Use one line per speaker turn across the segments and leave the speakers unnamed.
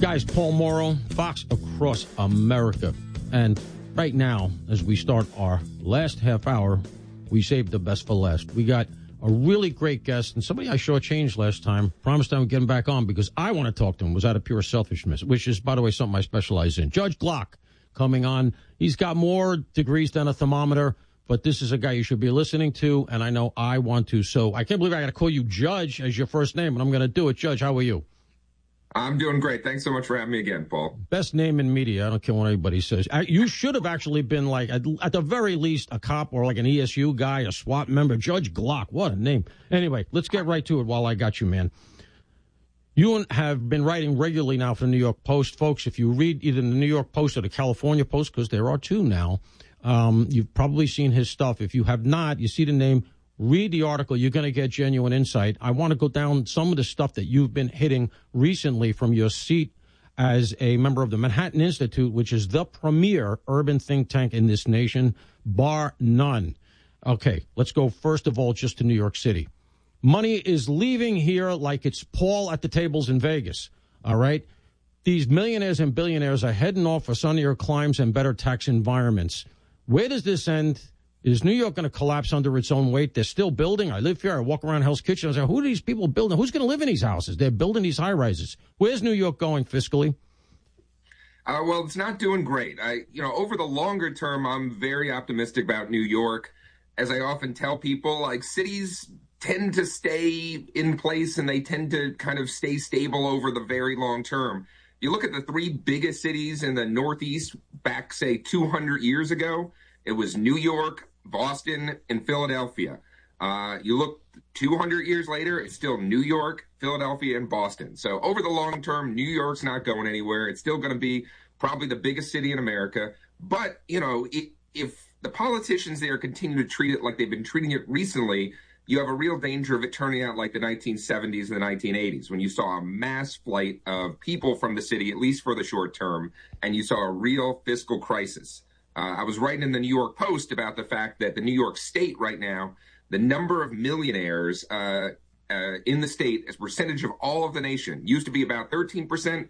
Guys, Paul Morrow, Fox Across America. And right now, as we start our last half hour, we saved the best for last. We got a really great guest and somebody I shortchanged last time. Promised I would get him back on because I want to talk to him. It was out of pure selfishness, which is, by the way, something I specialize in. Judge Glock coming on. He's got more degrees than a thermometer, but this is a guy you should be listening to, and I know I want to. So I can't believe I got to call you Judge as your first name, but I'm going to do it. Judge, how are you?
I'm doing great. Thanks so much for having me again, Paul.
Best name in media. I don't care what anybody says. You should have actually been like, at the very least, a cop or like an ESU guy, a SWAT member. Judge Glock. What a name. Anyway, let's get right to it while I got you, man. You have been writing regularly now for the New York Post. Folks, if you read either the New York Post or the California Post, because there are two now, you've probably seen his stuff. If you have not, you see the name, read the article. You're going to get genuine insight. I want to go down some of the stuff that you've been hitting recently from your seat as a member of the Manhattan Institute, which is the premier urban think tank in this nation, bar none. Okay, let's go first of all just to New York City. Money is leaving here like it's Paul at the tables in Vegas, all right? These millionaires and billionaires are heading off for sunnier climes and better tax environments. Where does this end? Is New York going to collapse under its own weight? They're still building. I live here. I walk around Hell's Kitchen. I say, who are these people building? Who's going to live in these houses? They're building these high-rises. Where's New York going fiscally?
Well, it's not doing great. Over the longer term, I'm very optimistic about New York. As I often tell people, like, cities tend to stay in place and they tend to kind of stay stable over the very long term. You look at the three biggest cities in the Northeast back, say, 200 years ago, it was New York, Boston, and Philadelphia. You look 200 years later, it's still New York, Philadelphia, and Boston. So over the long term, New York's not going anywhere. It's still going to be probably the biggest city in America. But, if the politicians there continue to treat it like they've been treating it recently, you have a real danger of it turning out like the 1970s and the 1980s, when you saw a mass flight of people from the city, at least for the short term, and you saw a real fiscal crisis. I was writing in the New York Post about the fact that the New York State right now, the number of millionaires in the state as percentage of all of the nation used to be about 13%.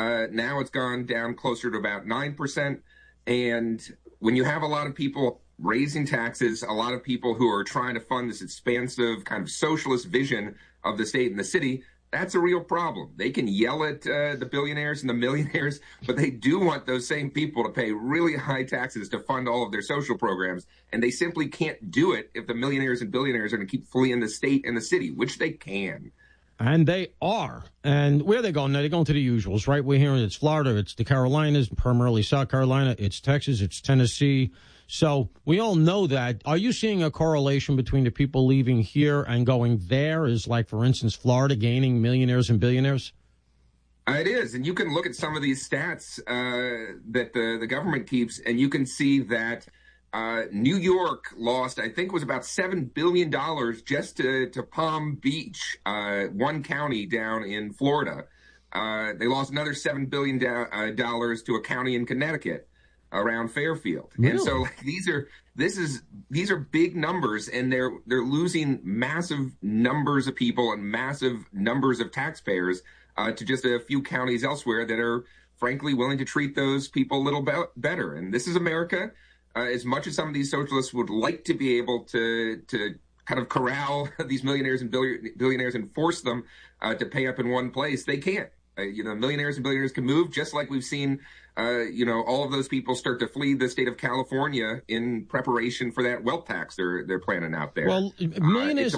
Now it's gone down closer to about 9%. And when you have a lot of people raising taxes, a lot of people who are trying to fund this expansive kind of socialist vision of the state and the city, that's a real problem. They can yell at the billionaires and the millionaires, but they do want those same people to pay really high taxes to fund all of their social programs. And they simply can't do it if the millionaires and billionaires are going to keep fleeing the state and the city, which they can.
And they are. And where are they going? They're going to the usuals, right? We're hearing it's Florida, it's the Carolinas, primarily South Carolina, it's Texas, it's Tennessee. So we all know that. Are you seeing a correlation between the people leaving here and going there? Is like, for instance, Florida gaining millionaires and billionaires?
It is. And you can look at some of these stats that the government keeps, and you can see that New York lost, I think it was about $7 billion just to Palm Beach, one county down in Florida. They lost another $7 billion to a county in Connecticut around Fairfield.
Really?
And so these are big numbers, and they're losing massive numbers of people and massive numbers of taxpayers to just a few counties elsewhere that are frankly willing to treat those people a little better. And this is America. As much as some of these socialists would like to be able to kind of corral these millionaires and billionaires and force them to pay up in one place, they can't. Millionaires and billionaires can move, just like we've seen, all of those people start to flee the state of California in preparation for that wealth tax they're planning out there.
Well, millionaires,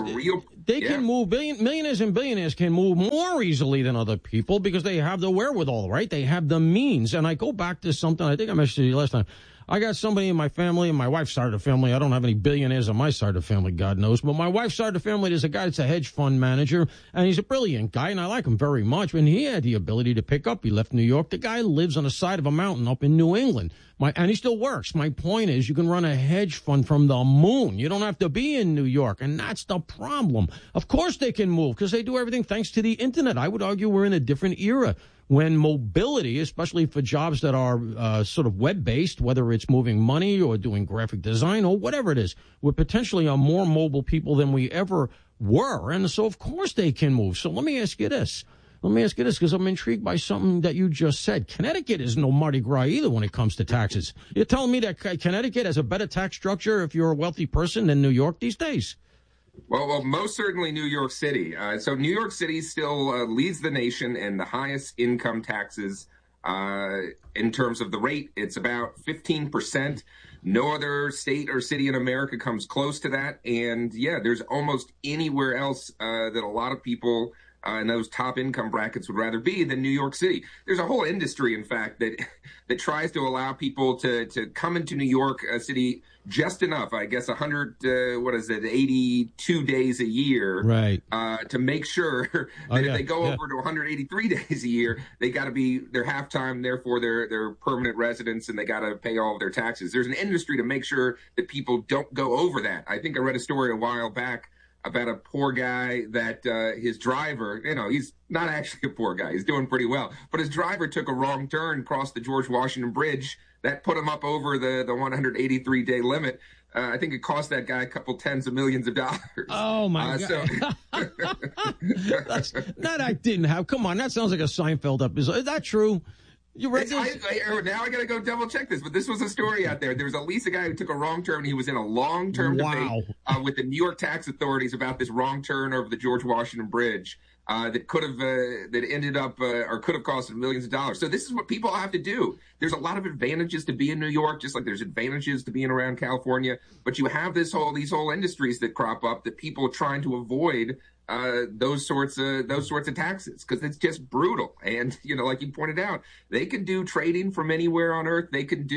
can move. Millionaires and billionaires can move more easily than other people because they have the wherewithal, right? They have the means. And I go back to something I think I mentioned to you last time. I got somebody in my family, and my wife's side of the family. I don't have any billionaires on my side of the family, God knows. But my wife's side of the family, there's a guy that's a hedge fund manager, and he's a brilliant guy, and I like him very much. And he had the ability to pick up. He left New York. The guy lives on the side of a mountain up in New England. And he still works. My point is, you can run a hedge fund from the moon. You don't have to be in New York, and that's the problem. Of course they can move because they do everything thanks to the Internet. I would argue we're in a different era when mobility, especially for jobs that are sort of web-based, whether it's moving money or doing graphic design or whatever it is, we're potentially are more mobile people than we ever were. And so, of course, they can move. So let me ask you this. Let me ask you this, because I'm intrigued by something that you just said. Connecticut is no Mardi Gras either when it comes to taxes. You're telling me that Connecticut has a better tax structure if you're a wealthy person than New York these days?
Well, most certainly New York City. So New York City still leads the nation in the highest income taxes in terms of the rate. It's about 15%. No other state or city in America comes close to that. And yeah, there's almost anywhere else that a lot of people in those top income brackets would rather be than New York City. There's a whole industry, in fact, that tries to allow people to come into New York City just enough, I guess 82 days a year,
right?
To make sure that if they go over to 183 days a year, they got to be their half-time, therefore they're permanent residents, and they got to pay all of their taxes. There's an industry to make sure that people don't go over that. I think I read a story a while back about a poor guy that his driver, he's not actually a poor guy. He's doing pretty well. But his driver took a wrong turn, crossed the George Washington Bridge. That put him up over the 183-day limit. I think it cost that guy a couple tens of millions of dollars.
Oh, my God. That I didn't have. Come on, that sounds like a Seinfeld episode. Is that true? You read this?
Now I got to go double check this, but this was a story out there. There was at least a guy who took a wrong turn. He was in a long-term debate with the New York tax authorities about this wrong turn over the George Washington Bridge that could have cost millions of dollars. So this is what people have to do. There's a lot of advantages to be in New York, just like there's advantages to being around California. But you have these whole industries that crop up that people are trying to avoid. Those sorts of taxes, because it's just brutal. And like you pointed out, they can do trading from anywhere on earth. They can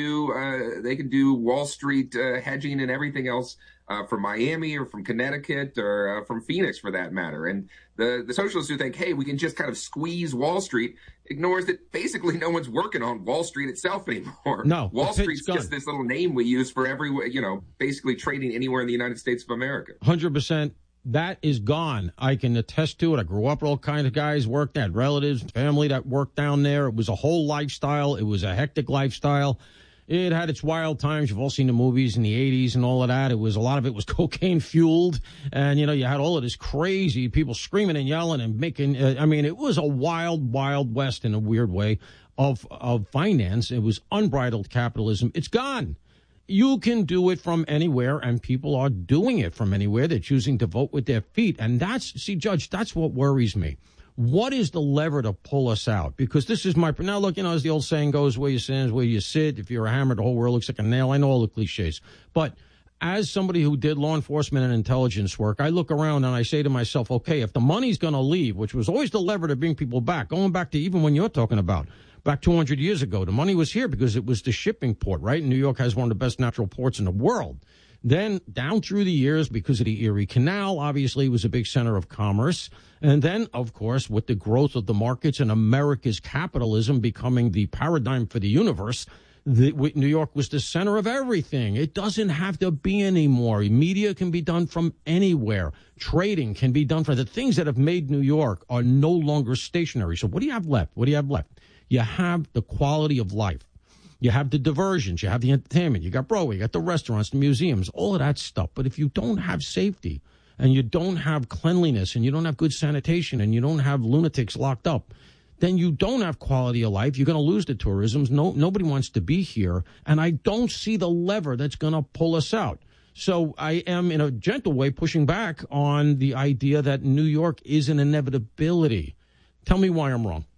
do Wall Street hedging and everything else from Miami or from Connecticut or from Phoenix, for that matter. And the socialists who think, hey, we can just kind of squeeze Wall Street, ignores that basically no one's working on Wall Street itself anymore.
No,
Wall Street's just this little name we use for basically trading anywhere in the United States of America.
100%. That is gone. I can attest to it. I grew up with all kinds of guys, worked at relatives, family that worked down there. It was a whole lifestyle. It was a hectic lifestyle. It had its wild times. You've all seen the movies in the 80s and all of that. A lot of it was cocaine fueled. And, you had all of this crazy people screaming and yelling and making, it was a wild, wild west in a weird way of finance. It was unbridled capitalism. It's gone. You can do it from anywhere, and people are doing it from anywhere. They're choosing to vote with their feet. And Judge, that's what worries me. What is the lever to pull us out? Because this is now look, as the old saying goes, where you stand is where you sit. If you're a hammer, the whole world looks like a nail. I know all the cliches. But as somebody who did law enforcement and intelligence work, I look around and I say to myself, okay, if the money's going to leave, which was always the lever to bring people back, going back to even when you're talking about back 200 years ago, the money was here because it was the shipping port, right? New York has one of the best natural ports in the world. Then down through the years, because of the Erie Canal, obviously, it was a big center of commerce. And then, of course, with the growth of the markets and America's capitalism becoming the paradigm for the universe, New York was the center of everything. It doesn't have to be anymore. Media can be done from anywhere. Trading can be done from the things that have made New York are no longer stationary. So what do you have left? You have the quality of life. You have the diversions. You have the entertainment. You got Broadway. You got the restaurants, the museums, all of that stuff. But if you don't have safety and you don't have cleanliness and you don't have good sanitation and you don't have lunatics locked up, then you don't have quality of life. You're going to lose the tourism. Nobody wants to be here. And I don't see the lever that's going to pull us out. So I am, in a gentle way, pushing back on the idea that New York is an inevitability. Tell me why I'm wrong.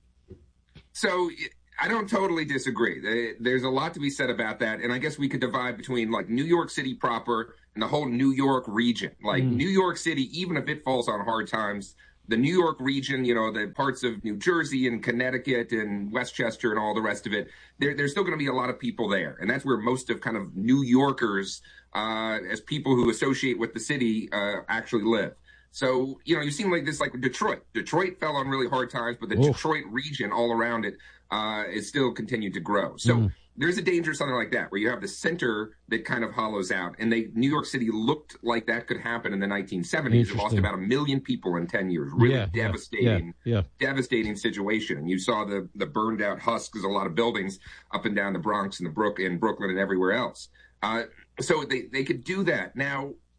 So I don't totally disagree. There's a lot to be said about that. And I guess we could divide between like New York City proper and the whole New York region. Like New York City, even if it falls on hard times, the New York region, the parts of New Jersey and Connecticut and Westchester and all the rest of it, there's still going to be a lot of people there. And that's where most of kind of New Yorkers, as people who associate with the city, actually live. So, you've seen like this, like Detroit. Detroit fell on really hard times, but the Detroit region all around it is still continued to grow. So there's a danger of something like that, where you have the center that kind of hollows out. And New York City looked like that could happen in the 1970s. It lost about 1 million people in 10 years. Really devastating situation. And you saw the burned out husks of a lot of buildings up and down the Bronx and in Brooklyn and everywhere else. So they could do that. Now,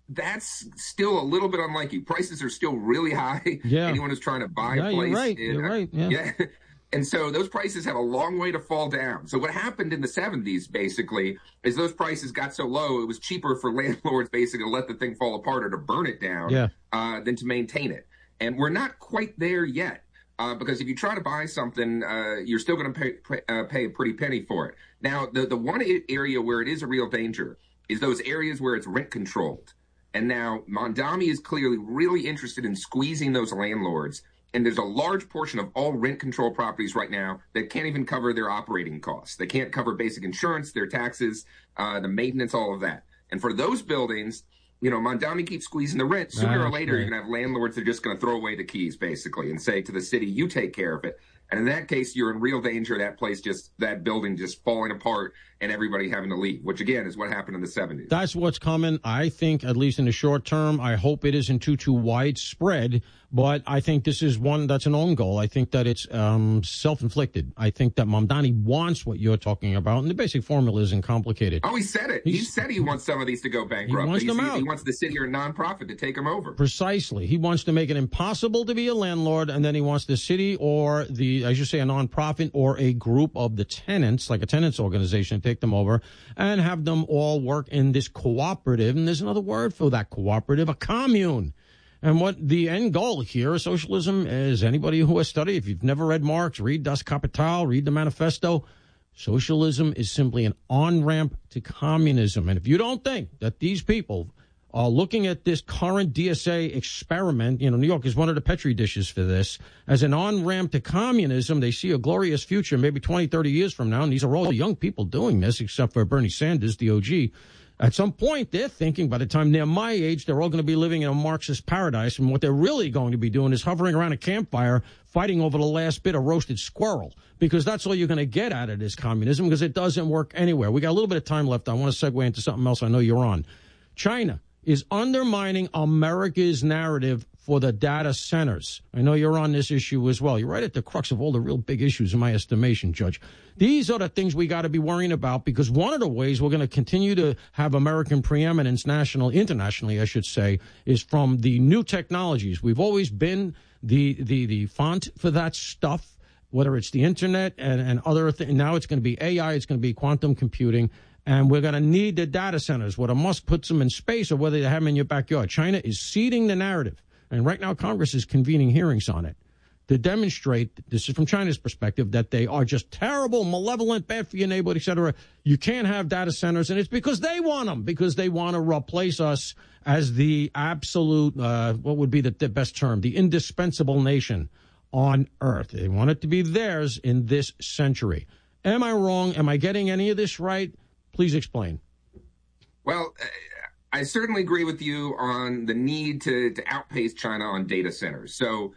that's still a little bit unlikely. Prices are still really high.
Yeah.
Anyone who's trying to buy
Yeah,
a place.
you're right. Yeah.
And so those prices have a long way to fall down. So what happened in the 70s, basically, is those prices got so low, it was cheaper for landlords basically to let the thing fall apart or to burn it down than to maintain it. And we're not quite there yet. Because if you try to buy something, you're still going to pay a pretty penny for it. Now, the one area where it is a real danger is those areas where it's rent controlled. And now Mamdani is clearly really interested in squeezing those landlords. And there's a large portion of all rent control properties right now that can't even cover their operating costs. They can't cover basic insurance, their taxes, the maintenance, all of that. And for those buildings, Mamdani keeps squeezing the rent. Sooner or later, you're going to have landlords that are just going to throw away the keys, basically, and say to the city, you take care of it. And in that case, you're in real danger. That building just falling apart and everybody having to leave, which again is what happened in the 70s.
That's what's coming. I think, at least in the short term, I hope it isn't too widespread, but I think this is one that's an own goal. I think that it's self-inflicted. I think that Mamdani wants what you're talking about, and the basic formula isn't complicated.
Oh, he said it. He said he wants some of these to go bankrupt.
He wants them out.
He wants the city or a nonprofit to take them over.
Precisely. He wants to make it impossible to be a landlord, and then he wants the city or a nonprofit or a group of the tenants, like a tenants organization, to take them over and have them all work in this cooperative. And there's another word for that cooperative, a commune. And what the end goal here of socialism is, anybody who has studied, if you've never read Marx, read Das Kapital, read the Manifesto, socialism is simply an on-ramp to communism. And if you don't think that these people are looking at this current DSA experiment, New York is one of the Petri dishes for this, as an on-ramp to communism, they see a glorious future maybe 20, 30 years from now, and these are all young people doing this, except for Bernie Sanders, the OG. At some point, they're thinking by the time they're my age, they're all going to be living in a Marxist paradise, and what they're really going to be doing is hovering around a campfire fighting over the last bit of roasted squirrel, because that's all you're going to get out of this communism, because it doesn't work anywhere. We got a little bit of time left. I want to segue into something else I know you're on. China is undermining America's narrative for the data centers. I know you're on this issue as well. You're right at the crux of all the real big issues, in my estimation, Judge. These are the things we got to be worrying about, because one of the ways we're going to continue to have American preeminence internationally, I should say, is from the new technologies. We've always been the font for that stuff, whether it's the internet and other things. Now it's going to be AI, it's going to be quantum computing. And we're going to need the data centers, whether Musk puts them in space or whether they have them in your backyard. China is seeding the narrative. And right now, Congress is convening hearings on it to demonstrate, this is from China's perspective, that they are just terrible, malevolent, bad for your neighborhood, et cetera. You can't have data centers. And it's because they want them, because they want to replace us as the absolute, what would be the best term, the indispensable nation on Earth. They want it to be theirs in this century. Am I wrong? Am I getting any of this right? Please explain.
Well, I certainly agree with you on the need to outpace China on data centers. So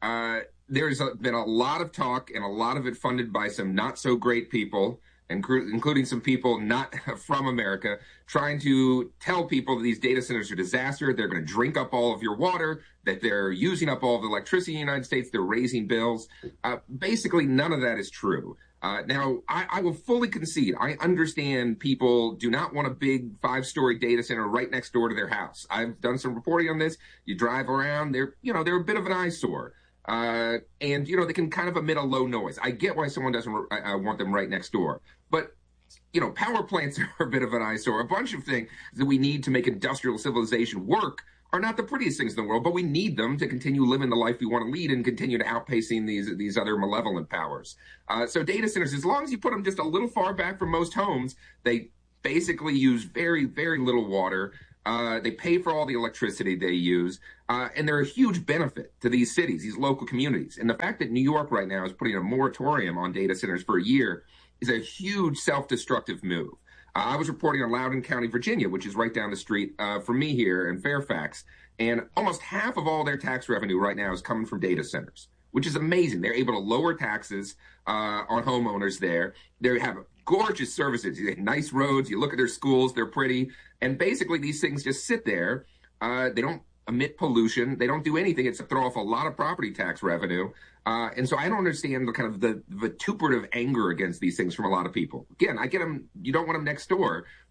there's been a lot of talk, and a lot of it funded by some not so great people, including some people not from America, trying to tell people that these data centers are a disaster. They're going to drink up all of your water, that they're using up all of the electricity in the United States. They're raising bills. Basically, none of that is true. Now, I will fully concede. I understand people do not want a big 5-story data center right next door to their house. I've done some reporting on this. You drive around, they're a bit of an eyesore. And, they can kind of emit a low noise. I get why someone doesn't want them right next door. But, power plants are a bit of an eyesore. A bunch of things that we need to make industrial civilization work are not the prettiest things in the world, but we need them to continue living the life we want to lead and continue to outpacing these other malevolent powers. So data centers, as long as you put them just a little far back from most homes, they basically use very, very little water. They pay for all the electricity they use, and they're a huge benefit to these cities, these local communities. And the fact that New York right now is putting a moratorium on data centers for a year is a huge self-destructive move. I was reporting on Loudoun County, Virginia, which is right down the street from me here in Fairfax, and almost half of all their tax revenue right now is coming from data centers, which is amazing. They're able to lower taxes on homeowners there. They have gorgeous services. They have nice roads. You look at their schools, they're pretty. And basically these things just sit there. They don't emit pollution. They don't do anything except throw off a lot of property tax revenue. And so I don't understand the kind of the vituperative anger against these things from a lot of people. Again, I get them. You don't want them next door, but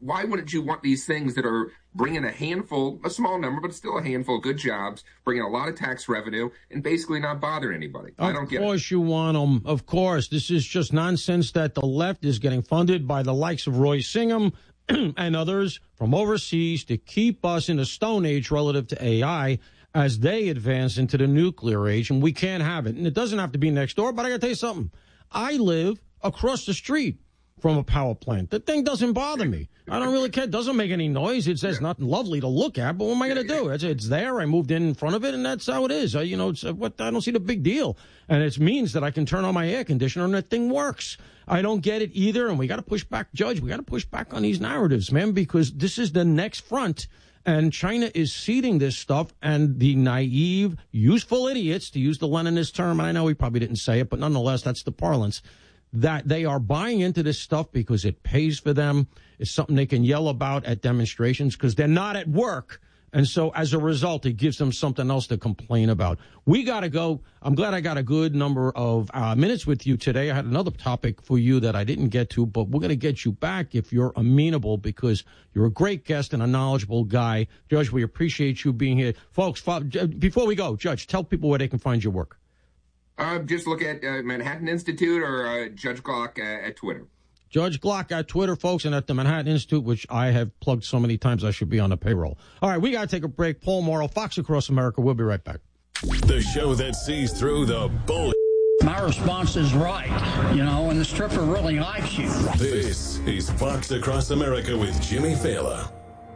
why wouldn't you want these things that are bringing a small number, but still a handful of good jobs, bringing a lot of tax revenue, and basically not bothering anybody? I don't get it.
Of course you want them. Of course. This is just nonsense that the left is getting funded by the likes of Roy Singham and others from overseas to keep us in the Stone Age relative to AI as they advance into the nuclear age, and we can't have it. And it doesn't have to be next door, but I got to tell you something. I live across the street from a power plant. The thing doesn't bother me. I don't really care. It doesn't make any noise. It says nothing lovely to look at, but what am I going to do? It's there. I moved in front of it, and that's how it is. I don't see the big deal. And it means that I can turn on my air conditioner, and that thing works. I don't get it either, and we got to push back, Judge. We got to push back on these narratives, man, because this is the next front. And China is seeding this stuff, and the naive, useful idiots, to use the Leninist term, and I know he probably didn't say it, but nonetheless, that's the parlance, that they are buying into this stuff because it pays for them. It's something they can yell about at demonstrations because they're not at work. And so as a result, it gives them something else to complain about. We got to go. I'm glad I got a good number of minutes with you today. I had another topic for you that I didn't get to, but we're going to get you back if you're amenable because you're a great guest and a knowledgeable guy. Judge, we appreciate you being here. Folks, before we go, Judge, tell people where they can find your work.
Just look at Manhattan Institute or Judge Glock at Twitter.
Judge Glock at Twitter, folks, and at the Manhattan Institute, which I have plugged so many times I should be on the payroll. All right, we got to take a break. Paul Morrow, Fox Across America. We'll be right back.
The show that sees through the bull.
My response is right, and the stripper really likes you.
This is Fox Across America with Jimmy Fallon.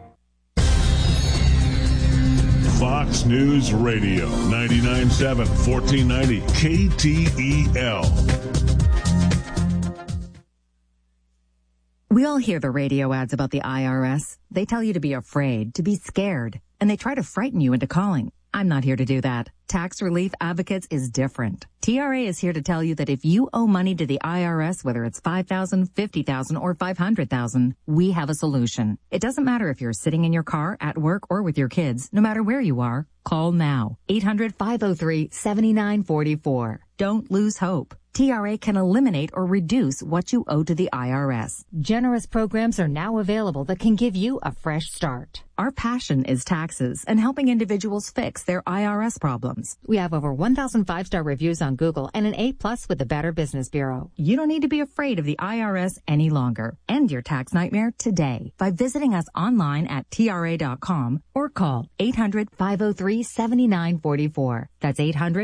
Fox News Radio, 99.7, 1490, KTEL.
We all hear the radio ads about the IRS. They tell you to be afraid, to be scared, and they try to frighten you into calling. I'm not here to do that. Tax Relief Advocates is different. TRA is here to tell you that if you owe money to the IRS, whether it's $5,000, $50,000, or $500,000, we have a solution. It doesn't matter if you're sitting in your car, at work, or with your kids. No matter where you are, call now. 800-503-7944. Don't lose hope. TRA can eliminate or reduce what you owe to the IRS.
Generous programs are now available that can give you a fresh start.
Our passion is taxes and helping individuals fix their IRS problems.
We have over 1,000 five-star reviews on Google and an A+ with the Better Business Bureau.
You don't need to be afraid of the IRS any longer. End your tax nightmare today by visiting us online at TRA.com or call 800-503-7944. That's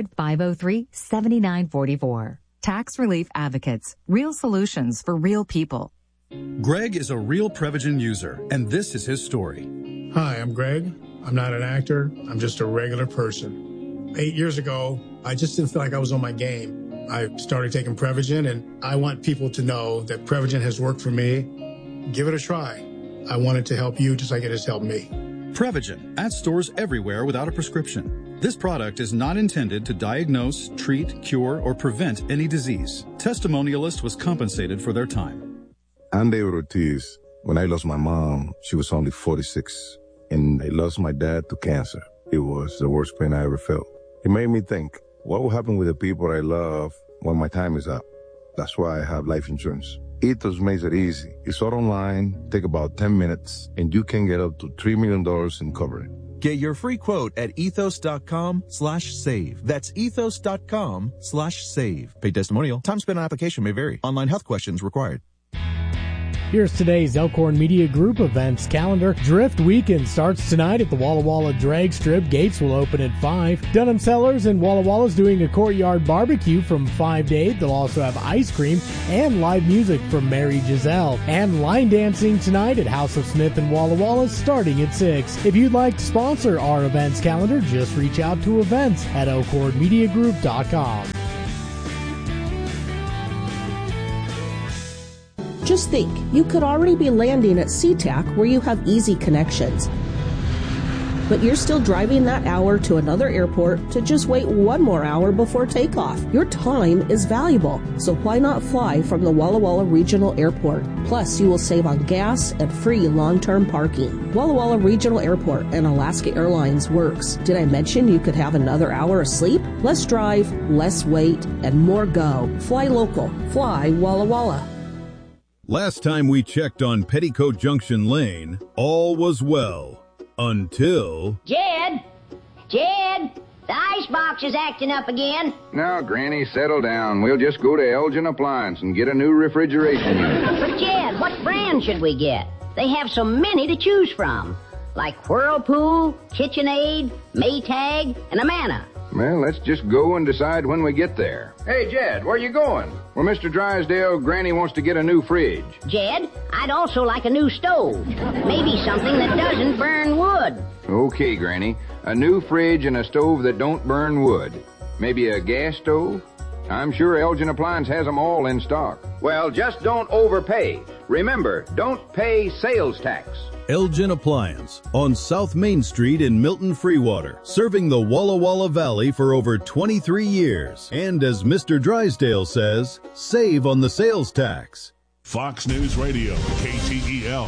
800-503-7944. Tax Relief Advocates. Real solutions for real people.
Greg is a real Prevagen user, and this is his story.
Hi, I'm Greg. I'm not an actor. I'm just a regular person. 8 years ago, I just didn't feel like I was on my game. I started taking Prevagen, and I want people to know that Prevagen has worked for me. Give it a try. I want it to help you just like it has helped me.
Prevagen, at stores everywhere without a prescription. This product is not intended to diagnose, treat, cure, or prevent any disease. Testimonialist was compensated for their time.
I'm David Ortiz. When I lost my mom, she was only 46, and I lost my dad to cancer. It was the worst pain I ever felt. It made me think, what will happen with the people I love when my time is up? That's why I have life insurance. Ethos makes it easy. It's all online, take about 10 minutes, and you can get up to $3 million in coverage.
Get your free quote at ethos.com/save. That's ethos.com/save. Paid testimonial. Time spent on application may vary. Online health questions required.
Here's today's Elkhorn Media Group events calendar. Drift Weekend starts tonight at the Walla Walla Drag Strip. Gates will open at 5. Dunham Cellars and Walla Walla is doing a courtyard barbecue from 5 to 8. They'll also have ice cream and live music from Mary Giselle. And line dancing tonight at House of Smith and Walla Walla starting at 6. If you'd like to sponsor our events calendar, just reach out to events at elkhornmediagroup.com.
Just think, you could already be landing at SeaTac where you have easy connections. But you're still driving that hour to another airport to just wait one more hour before takeoff. Your time is valuable, so why not fly from the Walla Walla Regional Airport? Plus, you will save on gas and free long-term parking. Walla Walla Regional Airport and Alaska Airlines works. Did I mention you could have another hour of sleep? Less drive, less wait, and more go. Fly local. Fly Walla Walla.
Last time we checked on Petticoat Junction Lane, all was well. Until...
Jed! The icebox is acting up again.
Now, Granny, settle down. We'll just go to Elgin Appliance and get a new refrigeration unit.
But, Jed, what brand should we get? They have so many to choose from. Like Whirlpool, KitchenAid, Maytag, and Amana.
Well, let's just go and decide when we get there. Hey, Jed, where you going? Well, Mr. Drysdale, Granny wants to get a new fridge.
Jed, I'd also like a new stove. Maybe something that doesn't burn wood.
Okay, Granny. A new fridge and a stove that don't burn wood. Maybe a gas stove? I'm sure Elgin Appliance has them all in stock. Well, just don't overpay. Remember, don't pay sales tax.
Elgin Appliance on South Main Street in Milton Freewater, serving the Walla Walla Valley for over 23 years. And as Mr. Drysdale says, save on the sales tax.
Fox News Radio, KTEL.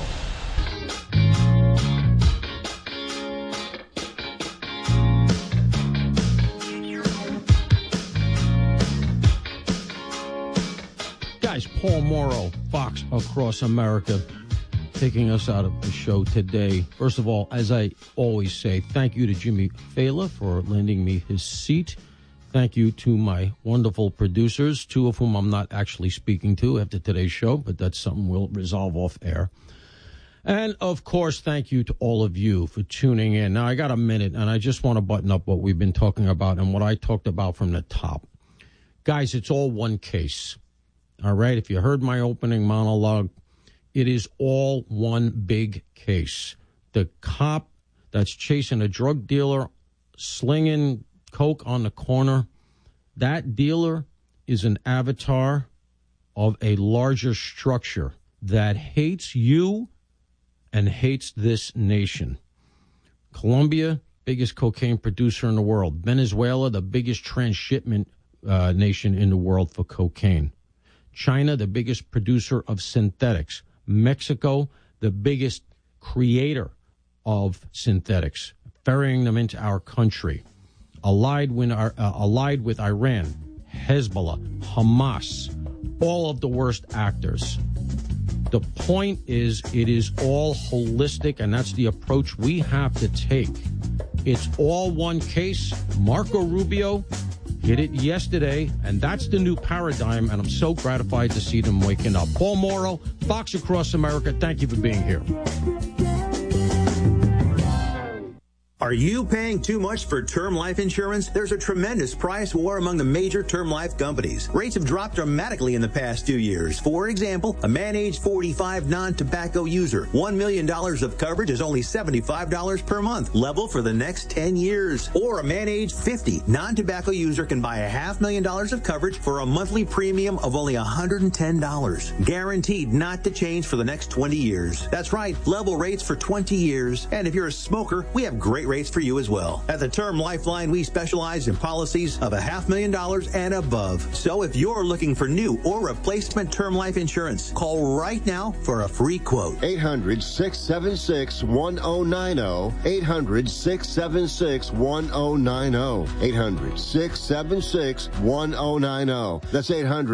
Guys, Paul Morrow, Fox Across America, taking us out of the show today. First of all, as I always say, thank you to Jimmy Fela for lending me his seat. Thank you to my wonderful producers, two of whom I'm not actually speaking to after today's show, but that's something we'll resolve off air. And, of course, thank you to all of you for tuning in. Now, I got a minute, and I just want to button up what we've been talking about and what I talked about from the top. Guys, it's all one case. All right? If you heard my opening monologue, it is all one big case. The cop that's chasing a drug dealer, slinging coke on the corner, that dealer is an avatar of a larger structure that hates you and hates this nation. Colombia, biggest cocaine producer in the world. Venezuela, the biggest transshipment nation in the world for cocaine. China, the biggest producer of synthetics. Mexico, the biggest creator of synthetics, ferrying them into our country. Allied with Iran, Hezbollah, Hamas, all of the worst actors. The point is, it is all holistic, and that's the approach we have to take. It's all one case. Marco Rubio hit it yesterday, and that's the new paradigm, and I'm so gratified to see them waking up. Paul Morrow, Fox Across America, thank you for being here.
Are you paying too much for term life insurance? There's a tremendous price war among the major term life companies. Rates have dropped dramatically in the past 2 years. For example, a man age 45 non-tobacco user, $1 million of coverage is only $75 per month, level for the next 10 years. Or a man age 50 non-tobacco user can buy $500,000 of coverage for a monthly premium of only $110, guaranteed not to change for the next 20 years. That's right, level rates for 20 years. And if you're a smoker, we have great rates for you as well. At the Term Lifeline, we specialize in policies of $500,000 and above. So if you're looking for new or replacement term life insurance, call right now for a free quote.
800-676-1090. 800-676-1090. 800-676-1090. That's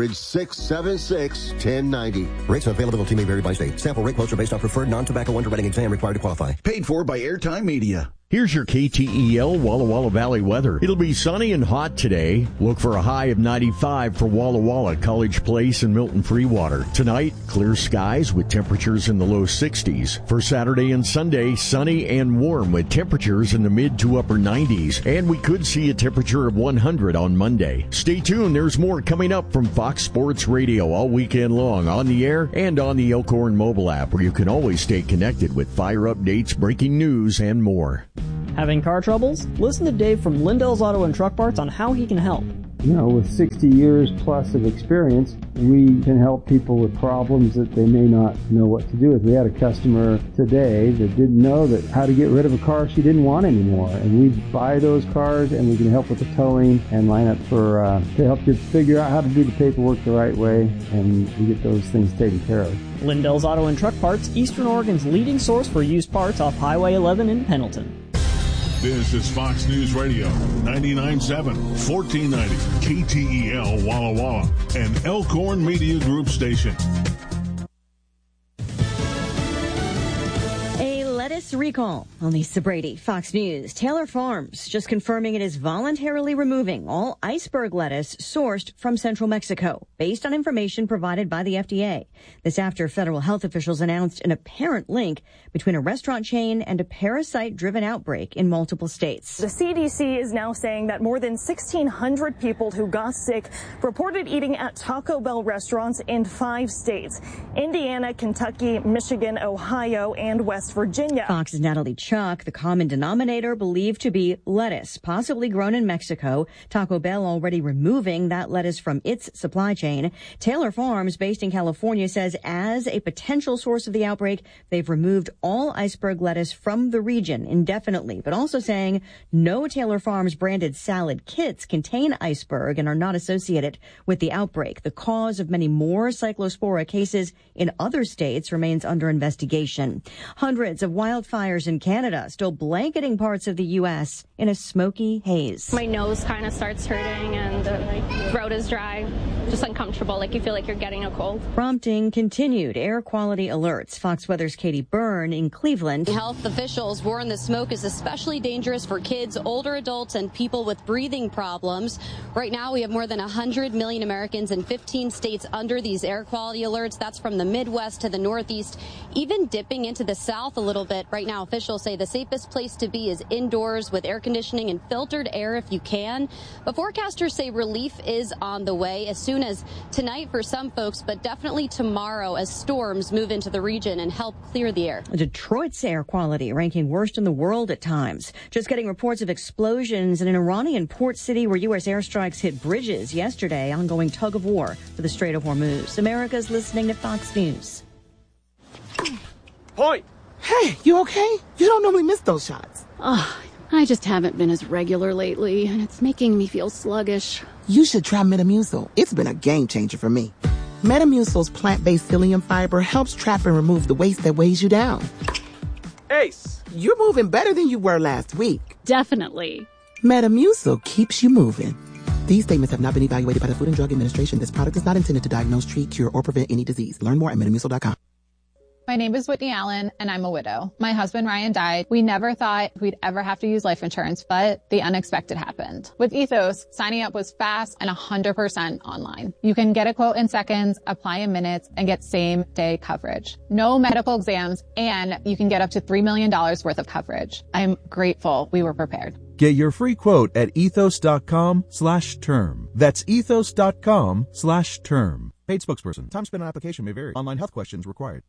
800-676-1090.
Rates and availability may vary by state. Sample rate quotes are based on preferred non-tobacco underwriting exam required to qualify.
Paid for by Airtime Media. Here's your KTEL Walla Walla Valley weather. It'll be sunny and hot today. Look for a high of 95 for Walla Walla, College Place, and Milton Freewater. Tonight, clear skies with temperatures in the low 60s. For Saturday and Sunday, sunny and warm with temperatures in the mid to upper 90s. And we could see a temperature of 100 on Monday. Stay tuned. There's more coming up from Fox Sports Radio all weekend long on the air and on the Elkhorn mobile app, where you can always stay connected with fire updates, breaking news, and more.
Having car troubles? Listen to Dave from Lindell's Auto and Truck Parts on how he can help.
You know, with 60 years plus of experience, we can help people with problems that they may not know what to do with. We had a customer today that didn't know that how to get rid of a car she didn't want anymore. And we buy those cars, and we can help with the towing and line up for to help you figure out how to do the paperwork the right way, and we get those things taken care of.
Lindell's Auto and Truck Parts, Eastern Oregon's leading source for used parts off Highway 11 in Pendleton.
This is Fox News Radio, 99.7, 1490, KTEL Walla Walla, an Elkhorn Media Group station.
Lettuce recall. Lisa Brady, Fox News. Taylor Farms just confirming it is voluntarily removing all iceberg lettuce sourced from central Mexico, based on information provided by the FDA. This after federal health officials announced an apparent link between a restaurant chain and a parasite-driven outbreak in multiple states.
The CDC is now saying that more than 1,600 people who got sick reported eating at Taco Bell restaurants in 5 states: Indiana, Kentucky, Michigan, Ohio, and West Virginia.
Fox's Natalie Chuck, the common denominator believed to be lettuce, possibly grown in Mexico. Taco Bell already removing that lettuce from its supply chain. Taylor Farms, based in California, says as a potential source of the outbreak, they've removed all iceberg lettuce from the region indefinitely, but also saying no Taylor Farms branded salad kits contain iceberg and are not associated with the outbreak. The cause of many more Cyclospora cases in other states remains under investigation. Hundreds of wildfires in Canada still blanketing parts of the U.S. in a smoky haze.
My nose kind of starts hurting and my throat is dry, just uncomfortable, like you feel like you're getting a cold.
Prompting continued air quality alerts. Fox Weather's Katie Byrne in Cleveland.
Health officials warn the smoke is especially dangerous for kids, older adults, and people with breathing problems. Right now, we have more than 100 million Americans in 15 states under these air quality alerts. That's from the Midwest to the Northeast, even dipping into the South a little bit. Right now, officials say the safest place to be is indoors with air conditioning and filtered air if you can. But forecasters say relief is on the way as soon as tonight for some folks, but definitely tomorrow as storms move into the region and help clear the air.
Detroit's air quality ranking worst in the world at times. Just getting reports of explosions in an Iranian port city where U.S. airstrikes hit bridges yesterday. Ongoing tug of war for the Strait of Hormuz. America's listening to Fox News.
Point! Hey, you okay? You don't normally miss those shots.
I just haven't been as regular lately, and it's making me feel sluggish.
You should try Metamucil. It's been a game changer for me. Metamucil's plant-based psyllium fiber helps trap and remove the waste that weighs you down. Ace, you're moving better than you were last week.
Definitely.
Metamucil keeps you moving. These statements have not been evaluated by the Food and Drug Administration. This product is not intended to diagnose, treat, cure, or prevent any disease. Learn more at Metamucil.com.
My name is Whitney Allen, and I'm a widow. My husband, Ryan, died. We never thought we'd ever have to use life insurance, but the unexpected happened. With Ethos, signing up was fast and 100% online. You can get a quote in seconds, apply in minutes, and get same-day coverage. No medical exams, and you can get up to $3 million worth of coverage. I'm grateful we were prepared.
Get your free quote at ethos.com/term. That's ethos.com/term. Paid spokesperson. Time spent on application may vary. Online health questions required.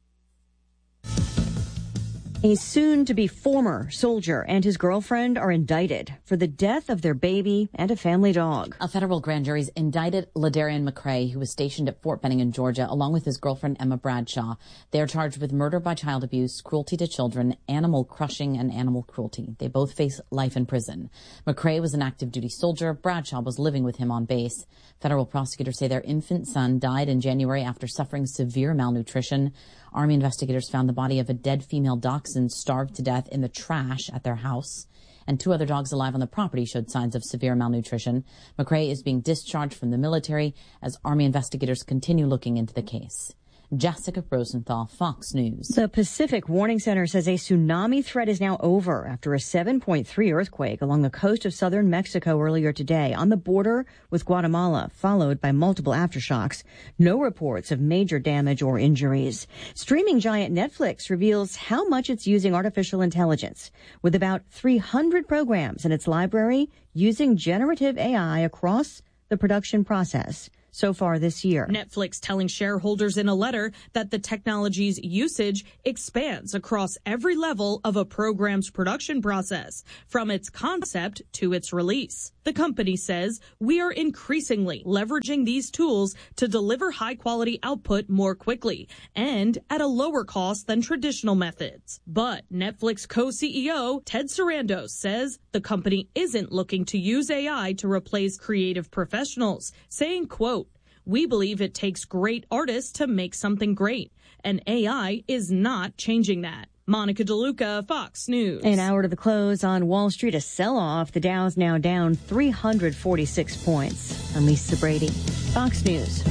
A soon-to-be former soldier and his girlfriend are indicted for the death of their baby and a family dog.
A federal grand jury's indicted Ladarian McCrae, who was stationed at Fort Benning in Georgia, along with his girlfriend Emma Bradshaw. They are charged with murder by child abuse, cruelty to children, animal crushing, and animal cruelty. They both face life in prison. McCrae was an active duty soldier. Bradshaw was living with him on base. Federal prosecutors say their infant son died in January after suffering severe malnutrition. Army investigators found the body of a dead female dachshund starved to death in the trash at their house, and 2 other dogs alive on the property showed signs of severe malnutrition. McCrae is being discharged from the military as Army investigators continue looking into the case. Jessica Rosenthal, Fox News.
The Pacific Warning Center says a tsunami threat is now over after a 7.3 earthquake along the coast of southern Mexico earlier today on the border with Guatemala, followed by multiple aftershocks. No reports of major damage or injuries. Streaming giant Netflix reveals how much it's using artificial intelligence, with about 300 programs in its library using generative AI across the production process so far this year.
Netflix telling shareholders in a letter that the technology's usage expands across every level of a program's production process, from its concept to its release. The company says, we are increasingly leveraging these tools to deliver high-quality output more quickly and at a lower cost than traditional methods. But Netflix co-CEO Ted Sarandos says the company isn't looking to use AI to replace creative professionals, saying, quote, we believe it takes great artists to make something great, and AI is not changing that. Monica DeLuca, Fox News.
An hour to the close on Wall Street, a sell-off. The Dow's now down 346 points. I'm Lisa Brady, Fox News.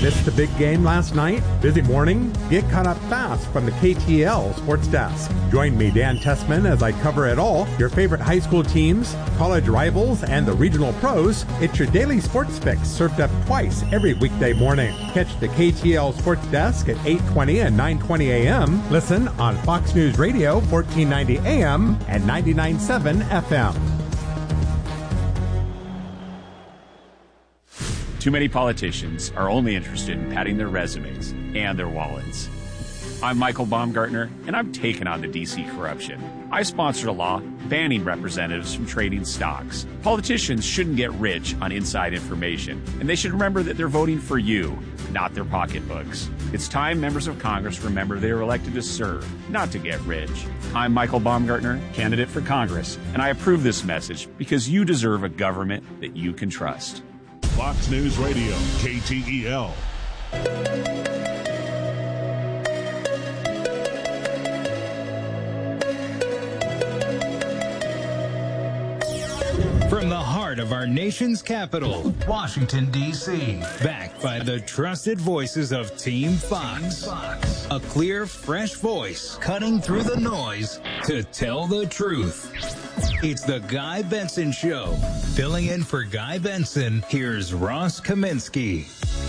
Missed the big game last night? Busy morning? Get caught up fast from the KTL Sports Desk. Join me, Dan Tessman, as I cover it all. Your favorite high school teams, college rivals, and the regional pros. It's your daily sports fix served up twice every weekday morning. Catch the KTL Sports Desk at 8:20 and 9:20 a.m. Listen on Fox News Radio, 1490 a.m. and 99.7 FM.
Too many politicians are only interested in padding their resumes and their wallets. I'm Michael Baumgartner, and I'm taking on the D.C. corruption. I sponsored a law banning representatives from trading stocks. Politicians shouldn't get rich on inside information, and they should remember that they're voting for you, not their pocketbooks. It's time members of Congress remember they were elected to serve, not to get rich. I'm Michael Baumgartner, candidate for Congress, and I approve this message because you deserve a government that you can trust.
Fox News Radio, KTEL.
From the heart of our nation's capital, Washington, D.C., backed by the trusted voices of Team Fox. A clear, fresh voice cutting through the noise to tell the truth. It's the Guy Benson Show. Filling in for Guy Benson, here's Ross Kaminsky.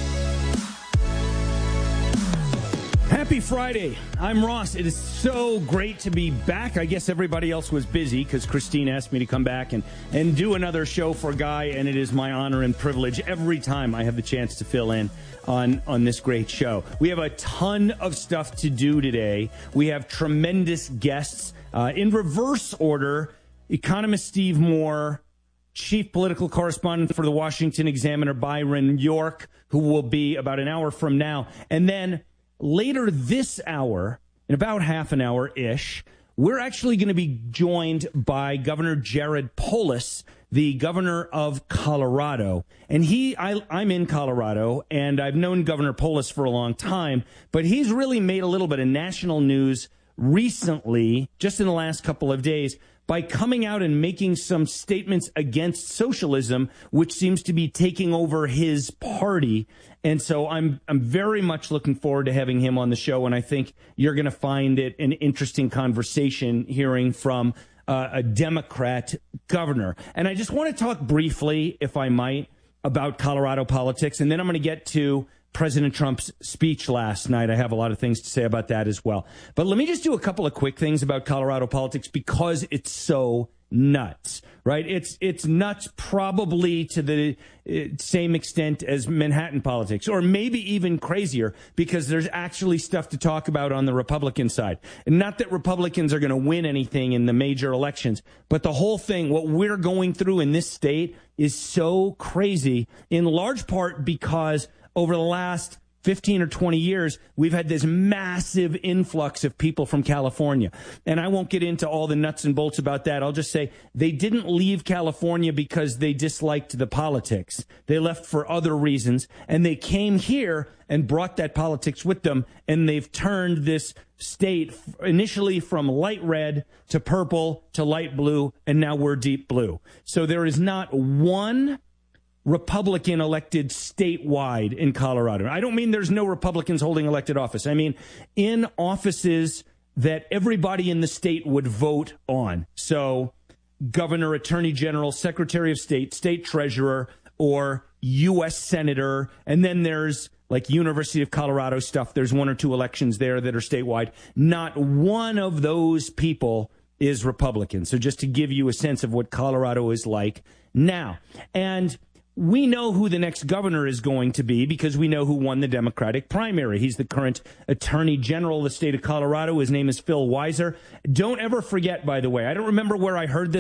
Happy Friday. I'm Ross. It is so great to be back. I guess everybody else was busy because Christine asked me to come back and do another show for Guy, and it is my honor and privilege every time I have the chance to fill in on this great show. We have a ton of stuff to do today. We have tremendous guests. In reverse order, economist Steve Moore, chief political correspondent for the Washington Examiner, Byron York, who will be about an hour from now. And then later this hour, in about half an hour-ish, we're actually going to be joined by Governor Jared Polis, the governor of Colorado. And I'm in Colorado, and I've known Governor Polis for a long time, but he's really made a little bit of national news recently, just in the last couple of days, by coming out and making some statements against socialism, which seems to be taking over his party. And so I'm very much looking forward to having him on the show, and I think you're going to find it an interesting conversation hearing from a Democrat governor. And I just want to talk briefly, if I might, about Colorado politics, and then I'm going to get to President Trump's speech last night. I have a lot of things to say about that as well. But let me just do a couple of quick things about Colorado politics because it's so nuts, right? It's nuts probably to the same extent as Manhattan politics, or maybe even crazier, because there's actually stuff to talk about on the Republican side. And not that Republicans are going to win anything in the major elections, but the whole thing, what we're going through in this state is so crazy, in large part because over the last 15 or 20 years, we've had this massive influx of people from California. And I won't get into all the nuts and bolts about that. I'll just say they didn't leave California because they disliked the politics. They left for other reasons, and they came here and brought that politics with them, and they've turned this state initially from light red to purple to light blue, and now we're deep blue. So there is not one Republican elected statewide in Colorado. I don't mean there's no Republicans holding elected office. I mean in offices that everybody in the state would vote on. So governor, attorney general, secretary of state, state treasurer, or U.S. senator. And then there's like University of Colorado stuff. There's one or two elections there that are statewide. Not one of those people is Republican. So just to give you a sense of what Colorado is like now. And we know who the next governor is going to be because we know who won the Democratic primary. He's the current attorney general of the state of Colorado. His name is Phil Weiser. Don't ever forget, by the way, I don't remember where I heard this